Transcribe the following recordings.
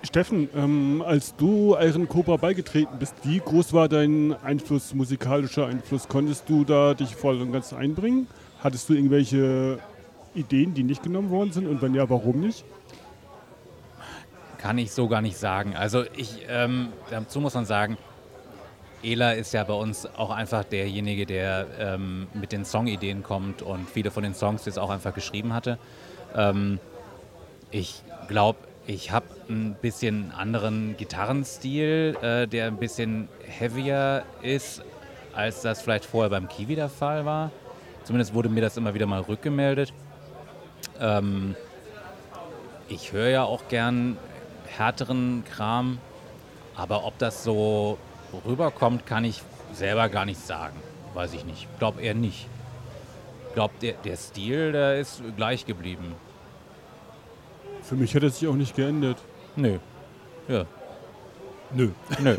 Steffen, als du Iron Cobra beigetreten bist, wie groß war dein Einfluss, musikalischer Einfluss? Konntest du da dich voll und ganz einbringen? Hattest du irgendwelche Ideen, die nicht genommen worden sind? Und wenn ja, warum nicht? Kann ich so gar nicht sagen. Also dazu muss man sagen, Ela ist ja bei uns auch einfach derjenige, der mit den Songideen kommt und viele von den Songs jetzt auch einfach geschrieben hatte. Ich glaube, ich habe ein bisschen anderen Gitarrenstil, der ein bisschen heavier ist, als das vielleicht vorher beim Kiwi der Fall war. Zumindest wurde mir das immer wieder mal rückgemeldet. Ich höre ja auch gern härteren Kram, aber ob das so rüberkommt, kann ich selber gar nicht sagen. Weiß ich nicht. Ich glaube eher nicht. Ich glaube, der Stil, der ist gleich geblieben. Für mich hat es sich auch nicht geändert. Nö. Ja. Nö.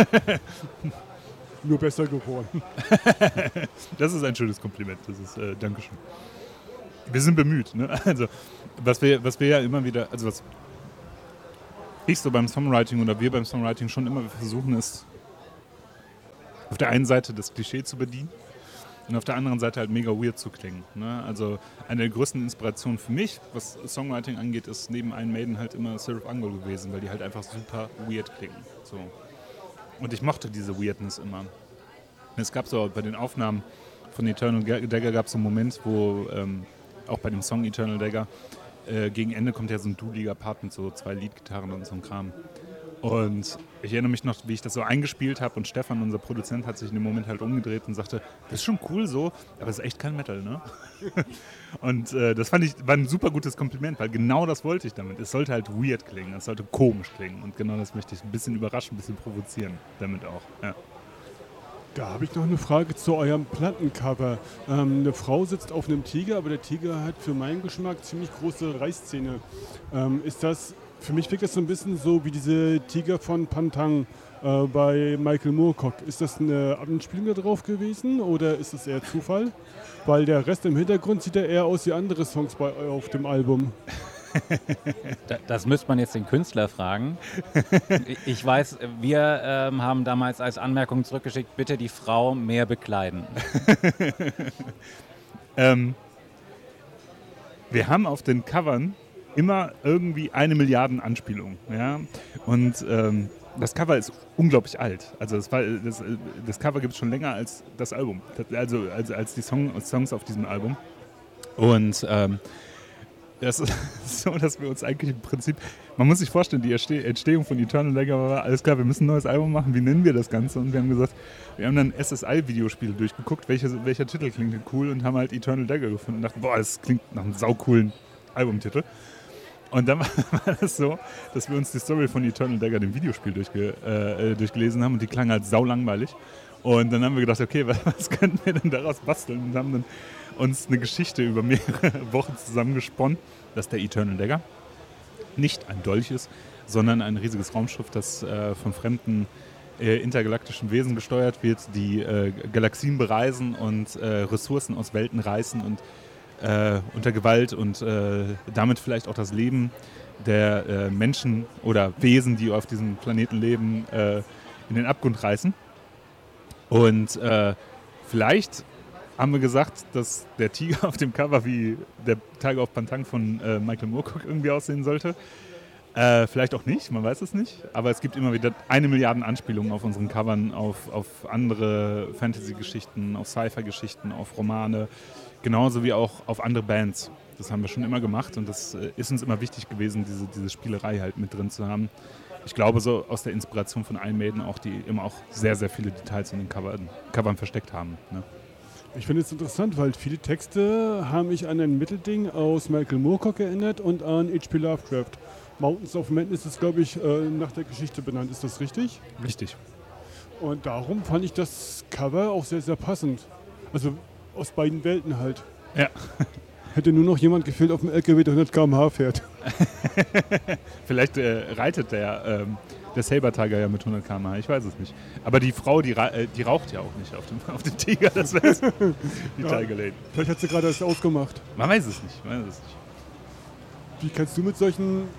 Nur besser geworden. Das ist ein schönes Kompliment. Das ist, Dankeschön. Wir sind bemüht. Ne? Also, was wir ja immer wieder, also was ich so beim Songwriting oder wir beim Songwriting schon immer versuchen, ist auf der einen Seite das Klischee zu bedienen und auf der anderen Seite halt mega weird zu klingen. Ne? Also eine der größten Inspirationen für mich, was Songwriting angeht, ist neben Iron Maiden halt immer Seraph Angol gewesen, weil die halt einfach super weird klingen. So. Und ich mochte diese Weirdness immer. Es gab so bei den Aufnahmen von Eternal Dagger gab es so einen Moment, wo auch bei dem Song Eternal Dagger gegen Ende kommt ja so ein dueliger Part mit so 2 Leadgitarren und so einem Kram. Und ich erinnere mich noch, wie ich das so eingespielt habe und Stefan, unser Produzent, hat sich in dem Moment halt umgedreht und sagte, das ist schon cool so, aber es ist echt kein Metal, ne? Und das fand ich, war ein super gutes Kompliment, weil genau das wollte ich damit. Es sollte halt weird klingen, es sollte komisch klingen und genau das möchte ich ein bisschen überraschen, ein bisschen provozieren damit auch, ja. Da habe ich noch eine Frage zu eurem Plattencover. Eine Frau sitzt auf einem Tiger, aber der Tiger hat für meinen Geschmack ziemlich große Reißzähne. Ist das, für mich wirkt das so ein bisschen so wie diese Tiger von Pantang bei Michael Moorcock. Ist das eine Anspielung da drauf gewesen oder ist das eher Zufall? Weil der Rest im Hintergrund sieht ja eher aus wie andere Songs auf dem Album. Das müsste man jetzt den Künstler fragen. Ich weiß, wir haben damals als Anmerkung zurückgeschickt, bitte die Frau mehr bekleiden. Wir haben auf den Covern immer irgendwie 1 Milliarde Anspielungen. Ja? Und das Cover ist unglaublich alt. Also das Cover gibt es schon länger als das Album. Also als die Songs auf diesem Album. Und das ist so, dass wir uns eigentlich im Prinzip, man muss sich vorstellen, die Entstehung von Eternal Dagger war, alles klar, wir müssen ein neues Album machen, wie nennen wir das Ganze? Und wir haben gesagt, wir haben dann SSI-Videospiele durchgeguckt, welcher Titel klingt denn cool und haben halt Eternal Dagger gefunden und dachten, boah, das klingt nach einem saucoolen Albumtitel. Und dann war das so, dass wir uns die Story von Eternal Dagger, dem Videospiel, durchgelesen haben und die klang halt saulangweilig. Und dann haben wir gedacht, okay, was könnten wir denn daraus basteln? Und haben dann uns eine Geschichte über mehrere Wochen zusammengesponnen, dass der Eternal Dagger nicht ein Dolch ist, sondern ein riesiges Raumschiff, das von fremden intergalaktischen Wesen gesteuert wird, die Galaxien bereisen und Ressourcen aus Welten reißen und unter Gewalt und damit vielleicht auch das Leben der Menschen oder Wesen, die auf diesem Planeten leben, in den Abgrund reißen. Und vielleicht haben wir gesagt, dass der Tiger auf dem Cover wie der Tiger auf Pantang von Michael Moorcock irgendwie aussehen sollte. Vielleicht auch nicht, man weiß es nicht. Aber es gibt immer wieder 1 Milliarde Anspielungen auf unseren Covern, auf andere Fantasy-Geschichten, auf Sci-Fi-Geschichten, auf Romane, genauso wie auch auf andere Bands. Das haben wir schon immer gemacht und das ist uns immer wichtig gewesen, diese Spielerei halt mit drin zu haben. Ich glaube, so aus der Inspiration von Iron Maiden auch, die immer auch sehr, sehr viele Details in den Covern versteckt haben. Ne? Ich finde es interessant, weil viele Texte haben mich an ein Mittelding aus Michael Moorcock erinnert und an H.P. Lovecraft. Mountains of Madness ist, glaube ich, nach der Geschichte benannt. Ist das richtig? Richtig. Und darum fand ich das Cover auch sehr, sehr passend. Also aus beiden Welten halt. Ja. Hätte nur noch jemand gefehlt auf dem LKW, der 100 km/h fährt. Vielleicht reitet der Saber Tiger ja mit 100 km/h, ich weiß es nicht. Aber die Frau, die raucht ja auch nicht auf dem Tiger, das wäre die ja, Tiger Lady. Vielleicht hat sie gerade das ausgemacht. Man weiß es nicht. Wie kannst du mit solchen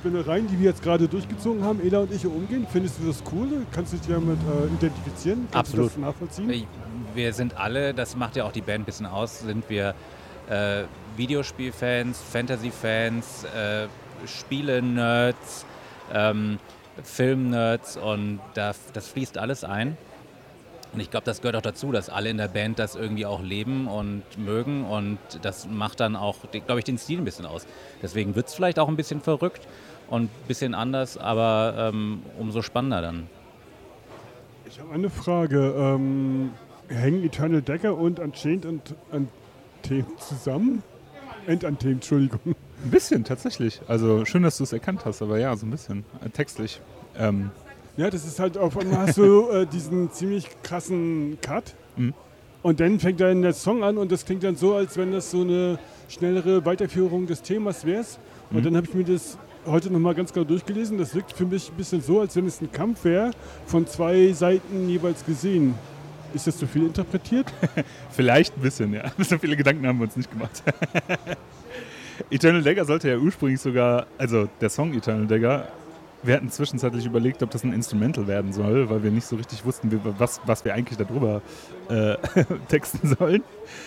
Spinnereien, die wir jetzt gerade durchgezogen haben, Ela und ich, umgehen? Findest du das cool? Kannst du dich damit identifizieren? Kannst Absolut. du das nachvollziehen? Wir sind alle, das macht ja auch die Band ein bisschen aus, sind wir Videospielfans, Fantasy-Fans, Spiele-Nerds, Film-Nerds und das fließt alles ein. Und ich glaube, das gehört auch dazu, dass alle in der Band das irgendwie auch leben und mögen und das macht dann auch, glaube ich, den Stil ein bisschen aus. Deswegen wird es vielleicht auch ein bisschen verrückt und ein bisschen anders, aber umso spannender dann. Ich habe eine Frage. Hängen Eternal Dagger und Unchained und Untamed zusammen? Untamed, Entschuldigung. Ein bisschen, tatsächlich. Also schön, dass du es erkannt hast, aber ja, so ein bisschen. Textlich. Ja, das ist halt, auf einmal hast du diesen ziemlich krassen Cut und dann fängt dann der Song an und das klingt dann so, als wenn das so eine schnellere Weiterführung des Themas wäre. Und dann habe ich mir das heute nochmal ganz genau durchgelesen. Das wirkt für mich ein bisschen so, als wenn es ein Kampf wäre, von 2 Seiten jeweils gesehen. Ist das zu viel interpretiert? Vielleicht ein bisschen, ja. So viele Gedanken haben wir uns nicht gemacht. Eternal Dagger sollte ja ursprünglich sogar, also der Song Eternal Dagger, wir hatten zwischenzeitlich überlegt, ob das ein Instrumental werden soll, weil wir nicht so richtig wussten, was wir eigentlich darüber texten sollen.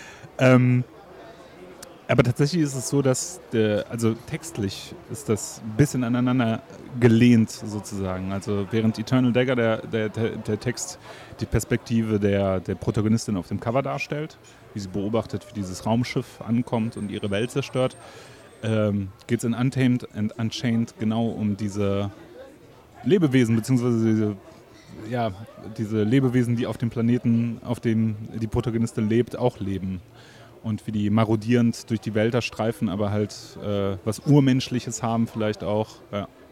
Aber tatsächlich ist es so, dass also textlich ist das ein bisschen aneinander gelehnt sozusagen. Also während Eternal Dagger der Text die Perspektive der Protagonistin auf dem Cover darstellt, wie sie beobachtet, wie dieses Raumschiff ankommt und ihre Welt zerstört, geht es in Untamed and Unchained genau um diese Lebewesen, beziehungsweise diese Lebewesen, die auf dem Planeten, auf dem die Protagonistin lebt, auch leben. Und wie die marodierend durch die Wälder streifen, aber halt was Urmenschliches haben vielleicht auch. Ja.